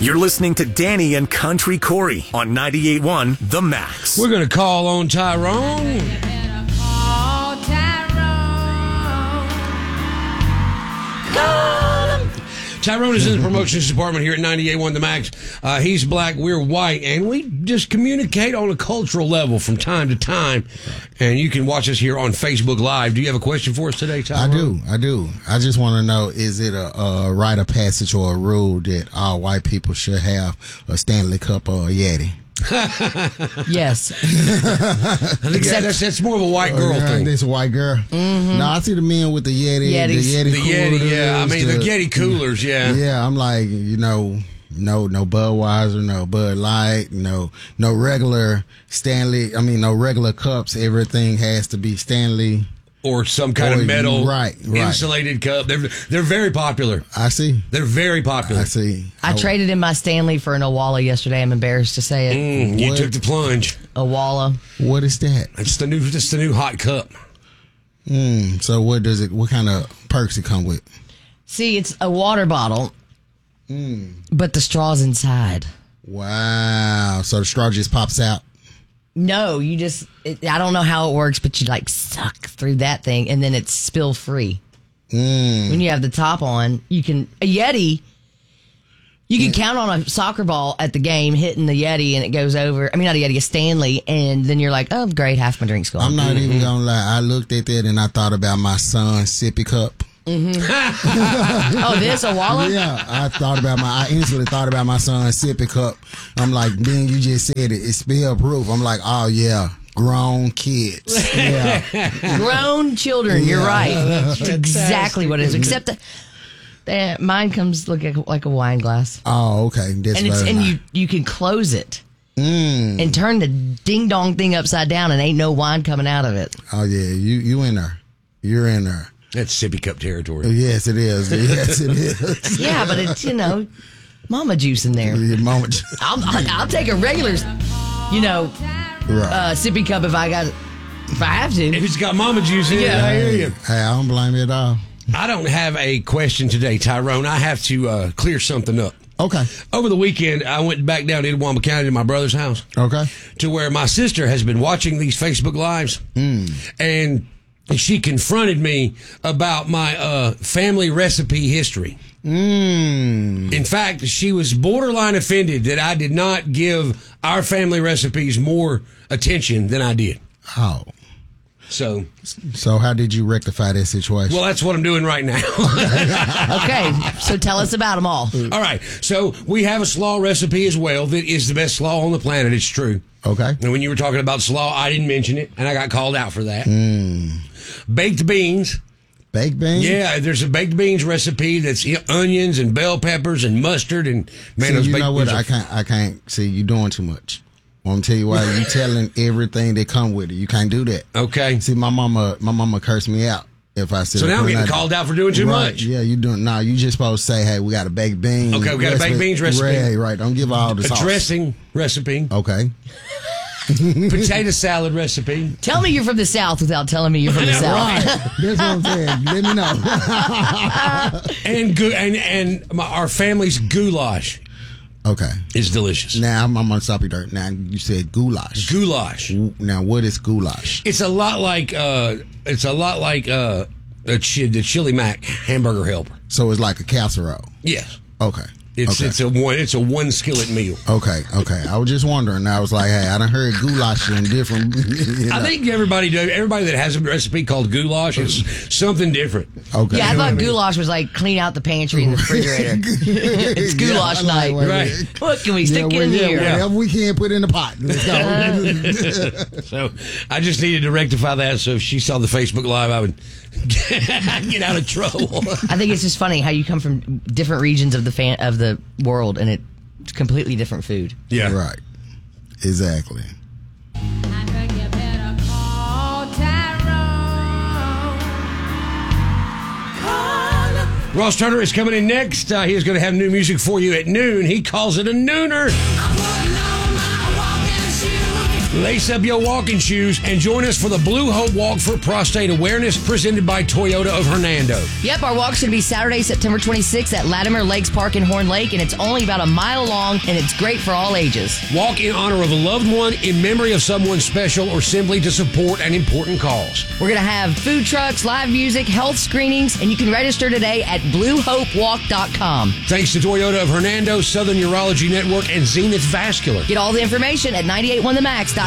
You're listening to Danny and Country Corey on 98.1 The Max. We're going to call on Tyrone. Tyrone is in the promotions department here at 98.1 The Max. He's black, we're white, and we just communicate on a cultural level from time to time. And you can watch us here on Facebook Live. Do you have a question for us today, Tyrone? I do. I just want to know, is it a rite of passage or a rule that all white people should have a Stanley Cup or a Yeti? Yes. I think that's more of a white girl thing. It's a white girl. Mm-hmm. No, I see the men with the Yeti. Yetis. The Yeti, yeah. I mean, the Yeti coolers, yeah. Yeah, I'm like, no Budweiser, no Bud Light, no regular Stanley. I mean, no regular cups. Everything has to be Stanley. Or some kind of metal right. insulated cup. They're very popular. I see. They're very popular. I see. I traded in my Stanley for an Awala yesterday. I'm embarrassed to say it. You took the plunge. Awala. What is that? It's the new hot cup. So what kind of perks it come with? See, it's a water bottle, but the straw's inside. Wow. So the straw just pops out? No, I don't know how it works, but you like suck through that thing and then it's spill free. When you have the top on, a Yeti, you can count on a soccer ball at the game hitting the Yeti and it goes over. I mean, not a Yeti, a Stanley. And then you're like, oh, great, half my drink's gone. I'm not even going to lie. I looked at that and I thought about my son's sippy cup. Mm-hmm. Oh, this Awala? Yeah, I instantly thought about my son's sippy cup. I'm like, then you just said it's spill proof. I'm like, oh yeah, grown kids. Yeah. Grown children, you're right. That's exactly what it is. Except that mine comes like a wine glass. Oh, okay. You can close it. And turn the ding dong thing upside down and ain't no wine coming out of it. Oh yeah, you in there. You're in there. That's sippy cup territory. Yes, it is. Yes, it is. Yeah, but it's, mama juice in there. Yeah, mama juice. I'll take a regular, sippy cup if I have to. If it's got mama juice in it, I hear you. Hey, I don't blame you at all. I don't have a question today, Tyrone. I have to clear something up. Okay. Over the weekend, I went back down to Itawamba County to my brother's house. Okay. To where my sister has been watching these Facebook Lives. And she confronted me about my family recipe history. In fact, she was borderline offended that I did not give our family recipes more attention than I did. Oh. So how did you rectify that situation? Well, that's what I'm doing right now. Okay, so tell us about them all. All right, so we have a slaw recipe as well that is the best slaw on the planet. It's true. Okay. And when you were talking about slaw, I didn't mention it, and I got called out for that. Baked beans. Baked beans? Yeah, there's a baked beans recipe that's onions and bell peppers and mustard and those you know what? I can't see you doing too much. I'm tell you why. You telling everything that come with it. You can't do that. Okay. See, my mama cursed me out if I said. So now I'm getting called out for doing too much. Yeah, you doing. No, you just supposed to say, "Hey, we got a baked beans." Okay, we got a baked beans recipe. Right. Don't give all the sauce. A dressing recipe. Okay. Potato salad recipe. Tell me you're from the South without telling me you're from the South. Right. That's what I'm saying. Let me know. and our family's goulash. Okay. It's delicious. Now, I'm going to stop you there. Now, you said goulash. Goulash. Now, what is goulash? It's a lot like the Chili Mac hamburger helper. So it's like a casserole? Yes. Okay. It's a one skillet meal. Okay. I was just wondering. I was like, hey, I done heard goulash in different. I think everybody that has a recipe called goulash is something different. Okay. Yeah, I thought goulash was like clean out the pantry and the refrigerator. It's goulash night. Right. What can we stick in here? Whatever we can put in the pot. Let's go. So I just needed to rectify that. So if she saw the Facebook Live, I would get out of trouble. I think it's just funny how you come from different regions of the world and it's completely different food. Yeah. Right. Exactly. Ross Turner is coming in next. He is going to have new music for you at noon. He calls it a nooner. Lace up your walking shoes and join us for the Blue Hope Walk for Prostate Awareness presented by Toyota of Hernando. Yep, our walk's going to be Saturday, September 26th at Latimer Lakes Park in Horn Lake, and it's only about a mile long, and it's great for all ages. Walk in honor of a loved one, in memory of someone special, or simply to support an important cause. We're going to have food trucks, live music, health screenings, and you can register today at BlueHopeWalk.com. Thanks to Toyota of Hernando, Southern Urology Network, and Zenith Vascular. Get all the information at 981themax.com.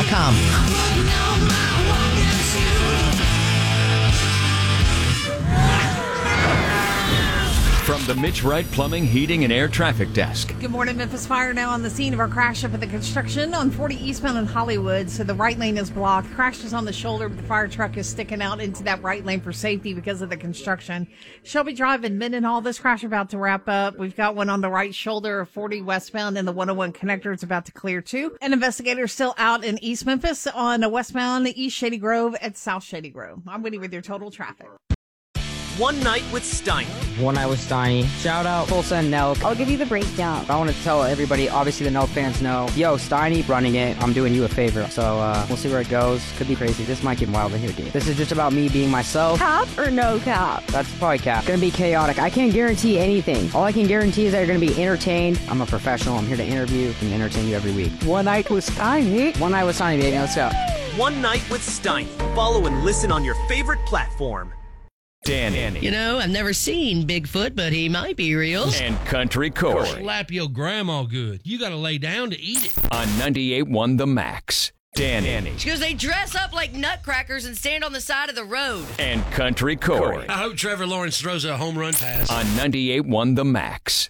From the Mitch Wright Plumbing, Heating, and Air Traffic Desk. Good morning. Memphis Fire now on the scene of our crash up at the construction on 40 eastbound in Hollywood. So the right lane is blocked. Crash is on the shoulder, but the fire truck is sticking out into that right lane for safety because of the construction. Shelby Drive and Mendenhall, this crash about to wrap up. We've got one on the right shoulder of 40 westbound, and the 101 connector is about to clear too. And investigators still out in East Memphis on a westbound East Shady Grove at South Shady Grove. I'm Whitney with your total traffic. One Night with Steiny. One Night with Steiny. Shout out Tulsa and Nelk. I'll give you the breakdown. I want to tell everybody, obviously the Nelk fans know, yo, Steiny running it. I'm doing you a favor. So we'll see where it goes. Could be crazy. This might get wild in here, dude. This is just about me being myself. Cap or no cap? That's probably cap. Gonna be chaotic. I can't guarantee anything. All I can guarantee is that you're gonna be entertained. I'm a professional. I'm here to interview and entertain you every week. One Night with Steiny. One Night with Steiny, baby. Let's go. One Night with Steiny. Follow and listen on your favorite platform. Danny. You know, I've never seen Bigfoot, but he might be real. And Country Corey. Slap your grandma good. You got to lay down to eat it. On 98.1 The Max. Danny. Because they dress up like nutcrackers and stand on the side of the road. And Country Corey. I hope Trevor Lawrence throws a home run pass. On 98.1 The Max.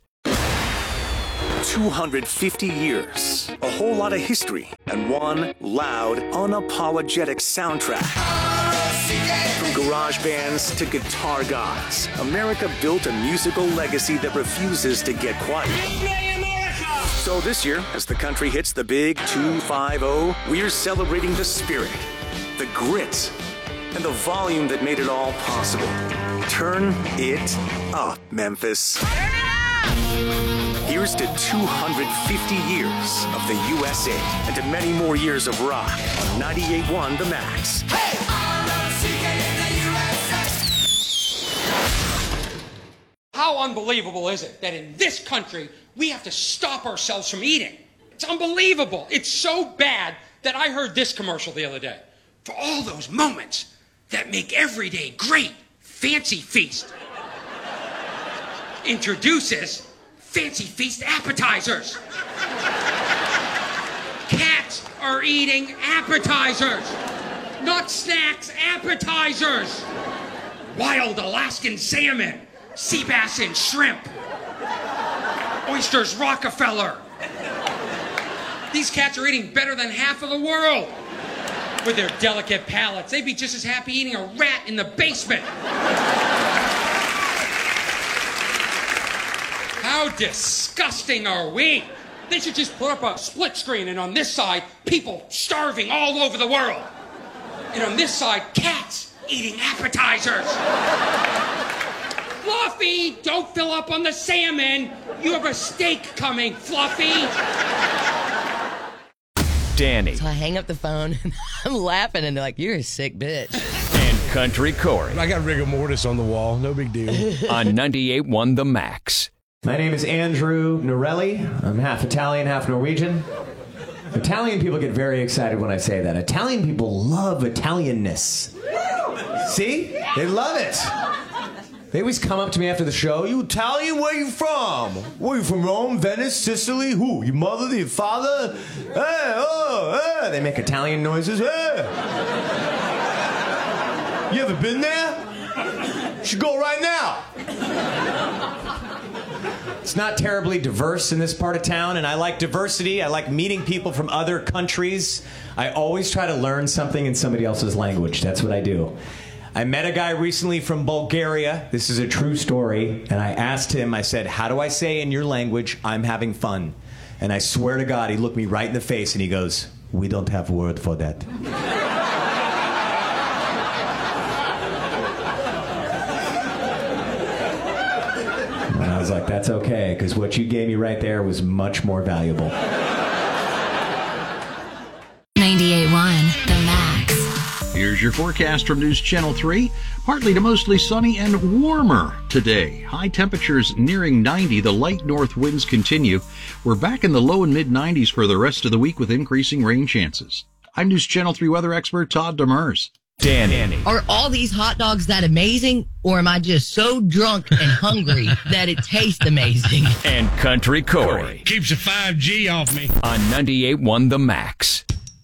250 years, a whole lot of history, and one loud, unapologetic soundtrack. From garage bands to guitar gods, America built a musical legacy that refuses to get quiet. So this year, as the country hits the big 250, we're celebrating the spirit, the grit, and the volume that made it all possible. Turn it up, Memphis. Here's to 250 years of the USA and to many more years of rock on 98.1 The Max. How unbelievable is it that in this country we have to stop ourselves from eating? It's unbelievable. It's so bad that I heard this commercial the other day. For all those moments that make every day great, Fancy Feast introduces Fancy Feast appetizers. Cats are eating appetizers, not snacks, appetizers. Wild Alaskan salmon, sea bass and shrimp, oysters Rockefeller. These cats are eating better than half of the world. With their delicate palates, they'd be just as happy eating a rat in the basement. How disgusting are we? They should just put up a split screen, and on this side, people starving all over the world. And on this side, cats eating appetizers. Fluffy, don't fill up on the salmon. You have a steak coming, Fluffy. Danny. So I hang up the phone and I'm laughing and they're like, you're a sick bitch. And Country Corey. I got rigor mortis on the wall. No big deal. On 98.1 The Max. My name is Andrew Norelli. I'm half Italian, half Norwegian. Italian people get very excited when I say that. Italian people love Italianness. See? They love it. They always come up to me after the show. You Italian? Where you from? Where you from? Rome, Venice, Sicily? Who? Your mother, your father? Hey, oh, hey. They make Italian noises. Hey. You ever been there? You should go right now. It's not terribly diverse in this part of town, and I like diversity. I like meeting people from other countries. I always try to learn something in somebody else's language. That's what I do. I met a guy recently from Bulgaria. This is a true story. And I asked him, I said, how do I say in your language, I'm having fun? And I swear to God, he looked me right in the face and he goes, we don't have a word for that. And I was like, that's okay, because what you gave me right there was much more valuable. 98.1 Here's your forecast from News Channel 3. Partly to mostly sunny and warmer today. High temperatures nearing 90. The light north winds continue. We're back in the low and mid 90s for the rest of the week with increasing rain chances. I'm News Channel 3 weather expert Todd Demers. Danny. Are all these hot dogs that amazing, or am I just so drunk and hungry that it tastes amazing? And Country Corey. Keeps the 5G off me. On 98.1 The Max.